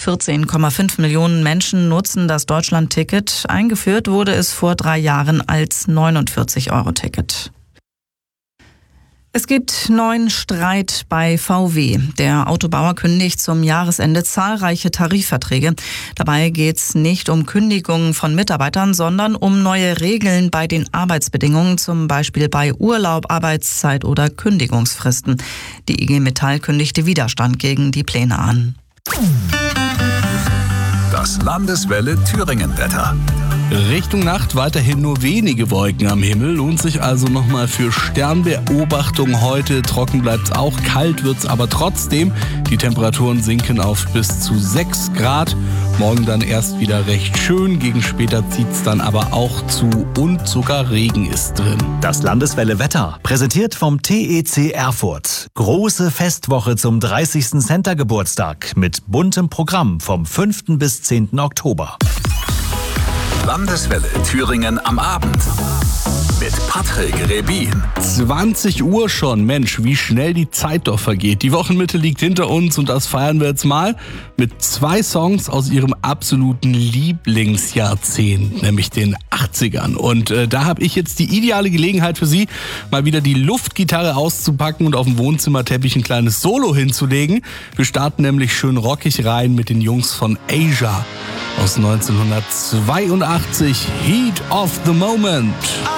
14,5 Millionen Menschen nutzen das Deutschland-Ticket. Eingeführt wurde es vor 3 Jahren als 49-Euro-Ticket. Es gibt neuen Streit bei VW. Der Autobauer kündigt zum Jahresende zahlreiche Tarifverträge. Dabei geht es nicht um Kündigungen von Mitarbeitern, sondern um neue Regeln bei den Arbeitsbedingungen, zum Beispiel bei Urlaub, Arbeitszeit oder Kündigungsfristen. Die IG Metall kündigte Widerstand gegen die Pläne an. Das Landeswelle Thüringen-Wetter. Richtung Nacht weiterhin nur wenige Wolken am Himmel. Lohnt sich also nochmal für Sternbeobachtung heute. Trocken bleibt's auch, kalt wird's aber trotzdem. Die Temperaturen sinken auf bis zu 6 Grad. Morgen dann erst wieder recht schön. Gegen später zieht's dann aber auch zu und sogar Regen ist drin. Das Landeswelle Wetter, präsentiert vom TEC Erfurt. Große Festwoche zum 30. Center-Geburtstag mit buntem Programm vom 5. bis 10. Oktober. Landeswelle Thüringen am Abend mit Patrick Rebin. 20 Uhr schon. Mensch, wie schnell die Zeit doch vergeht. Die Wochenmitte liegt hinter uns und das feiern wir jetzt mal mit 2 Songs aus ihrem absoluten Lieblingsjahrzehnt, nämlich den 80ern. Und da habe ich jetzt die ideale Gelegenheit für Sie, mal wieder die Luftgitarre auszupacken und auf dem Wohnzimmerteppich ein kleines Solo hinzulegen. Wir starten nämlich schön rockig rein mit den Jungs von Asia aus 1982, Heat of the Moment.